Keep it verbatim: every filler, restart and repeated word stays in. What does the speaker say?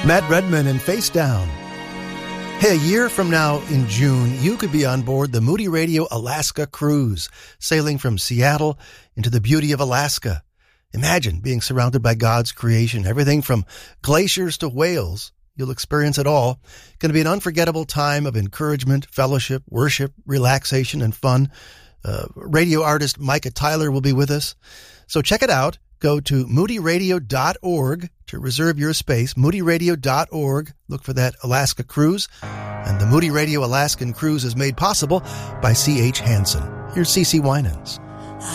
Matt Redman and Face Down. Hey, a year from now in June, you could be on board the Moody Radio Alaska Cruise, sailing from Seattle into the beauty of Alaska. Imagine being surrounded by God's creation, everything from glaciers to whales. You'll experience it all. Going to be an unforgettable time of encouragement, fellowship, worship, relaxation, and fun. Uh, radio artist Micah Tyler will be with us. So check it out. Go to moody radio dot org to reserve your space, moody radio dot org. Look for that Alaska Cruise. And the Moody Radio Alaskan Cruise is made possible by C H Hansen. Here's CeCe Winans.